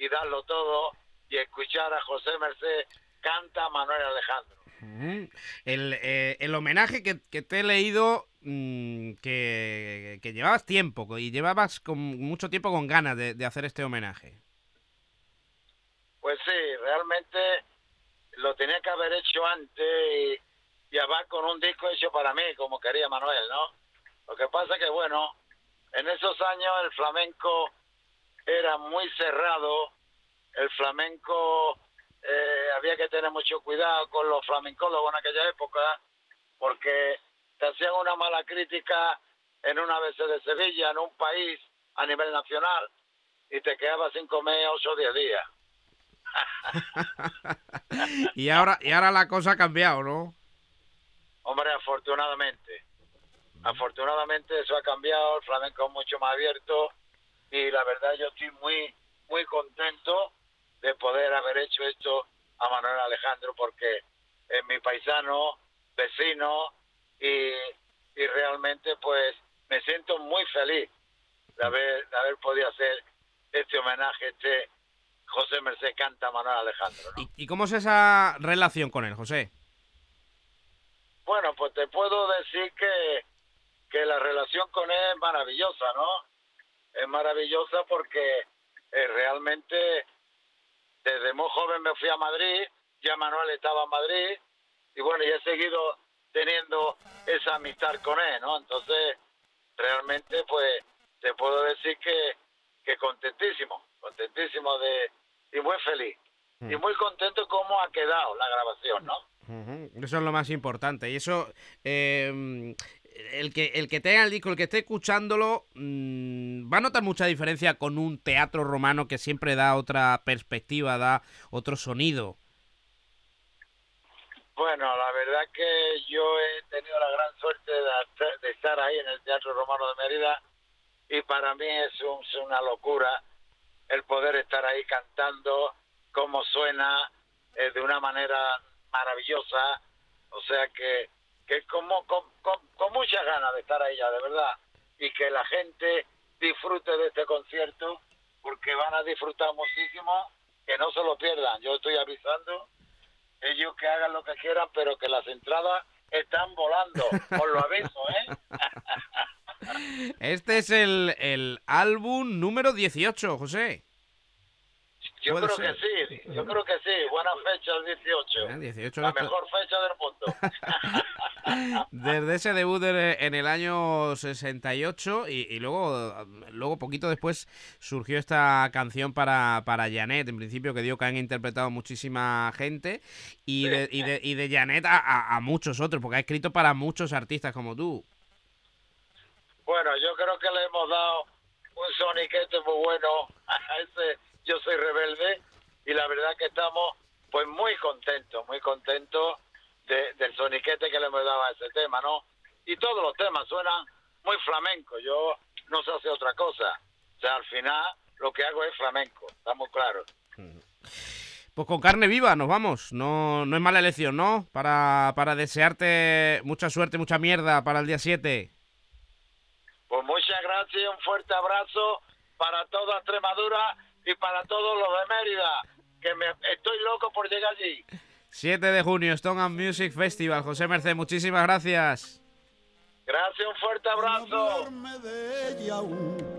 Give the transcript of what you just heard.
y darlo todo y escuchar a José Merced canta Manuel Alejandro. El homenaje que te he leído, que llevabas tiempo y llevabas con mucho tiempo con ganas de hacer este homenaje. Pues sí, realmente lo tenía que haber hecho antes y además con un disco hecho para mí, como quería Manuel, ¿no? Lo que pasa que, bueno, en esos años el flamenco era muy cerrado, el flamenco había que tener mucho cuidado con los flamencólogos en aquella época, porque te hacían una mala crítica en una vez de Sevilla, en un país a nivel nacional, y te quedabas sin comer 8 o 10 días. y ahora la cosa ha cambiado, ¿no? Hombre, afortunadamente eso ha cambiado, el flamenco es mucho más abierto y la verdad yo estoy muy contento de poder haber hecho esto a Manuel Alejandro, porque es mi paisano, vecino, y realmente pues me siento muy feliz de haber podido hacer este homenaje, este José Merced canta a Manuel Alejandro, ¿no? ¿Y cómo es esa relación con él, José? Bueno, pues te puedo decir que la relación con él es maravillosa, ¿no? Es maravillosa porque realmente desde muy joven me fui a Madrid, ya Manuel estaba en Madrid, y bueno, y he seguido teniendo esa amistad con él, ¿no? Entonces, realmente, pues, te puedo decir que contentísimo y muy feliz. Y muy contento cómo ha quedado la grabación, ¿no? Eso es lo más importante. Y eso, el que tenga el disco, el que esté escuchándolo, va a notar mucha diferencia con un teatro romano que siempre da otra perspectiva, da otro sonido. Bueno, la verdad que yo he tenido la gran suerte de estar ahí en el Teatro Romano de Mérida, y para mí es una locura el poder estar ahí cantando, cómo suena de una manera maravillosa, o sea que como con muchas ganas de estar ahí ya, de verdad, y que la gente disfrute de este concierto, porque van a disfrutar muchísimo, que no se lo pierdan. Yo estoy avisando, ellos que hagan lo que quieran, pero que las entradas están volando, os lo aviso, ¿eh? Este es el álbum número 18, José. Yo Puede creo ser. que sí, buena fecha el 18, 18 la mejor fecha del mundo. Desde ese debut en el año 68 y luego poquito después surgió esta canción para Janet, en principio que digo que han interpretado muchísima gente y de Janet a muchos otros, porque ha escrito para muchos artistas como tú. Bueno, yo creo que le hemos dado un soniquete muy bueno a ese Yo Soy Rebelde, y la verdad que estamos pues muy contentos del soniquete que le hemos dado a ese tema, ¿no? Y todos los temas suenan muy flamenco, yo no sé hacer otra cosa, o sea, al final lo que hago es flamenco, estamos claros. Pues con carne viva nos vamos, no es mala elección, ¿no? Para desearte mucha suerte, mucha mierda para el día 7. Pues muchas gracias y un fuerte abrazo para toda Extremadura y para todos los de Mérida, que estoy loco por llegar allí. 7 de junio, Stone and Music Festival. José Merced, muchísimas gracias. Gracias, un fuerte abrazo.